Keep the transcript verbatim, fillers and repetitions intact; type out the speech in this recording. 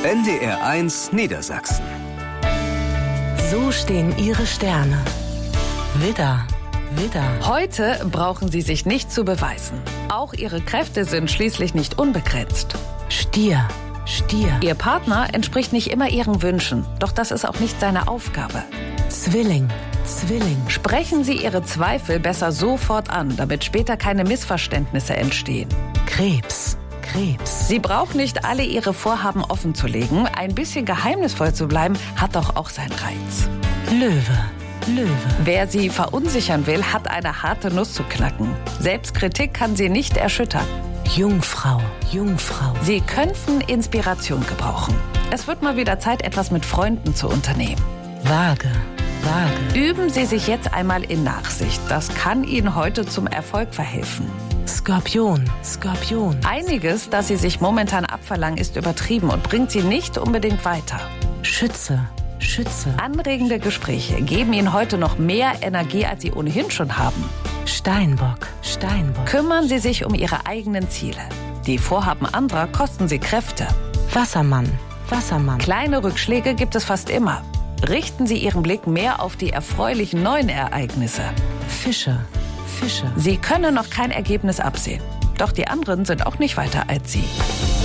N D R eins Niedersachsen. So stehen Ihre Sterne. Widder, Widder. Heute brauchen Sie sich nicht zu beweisen. Auch Ihre Kräfte sind schließlich nicht unbegrenzt. Stier, Stier. Ihr Partner entspricht nicht immer Ihren Wünschen, doch das ist auch nicht seine Aufgabe. Zwilling, Zwilling. Sprechen Sie Ihre Zweifel besser sofort an, damit später keine Missverständnisse entstehen. Krebs, Krebs. Sie braucht nicht alle Ihre Vorhaben offenzulegen. Ein bisschen geheimnisvoll zu bleiben, hat doch auch seinen Reiz. Löwe, Löwe. Wer Sie verunsichern will, hat eine harte Nuss zu knacken. Selbstkritik kann Sie nicht erschüttern. Jungfrau, Jungfrau. Sie könnten Inspiration gebrauchen. Es wird mal wieder Zeit, etwas mit Freunden zu unternehmen. Waage, Waage. Üben Sie sich jetzt einmal in Nachsicht. Das kann Ihnen heute zum Erfolg verhelfen. Skorpion, Skorpion. Einiges, das Sie sich momentan abverlangen, ist übertrieben und bringt Sie nicht unbedingt weiter. Schütze, Schütze. Anregende Gespräche geben Ihnen heute noch mehr Energie, als Sie ohnehin schon haben. Steinbock, Steinbock. Kümmern Sie sich um Ihre eigenen Ziele. Die Vorhaben anderer kosten Sie Kräfte. Wassermann, Wassermann. Kleine Rückschläge gibt es fast immer. Richten Sie Ihren Blick mehr auf die erfreulichen neuen Ereignisse. Fische, Fische. Sie können noch kein Ergebnis absehen. Doch die anderen sind auch nicht weiter als Sie.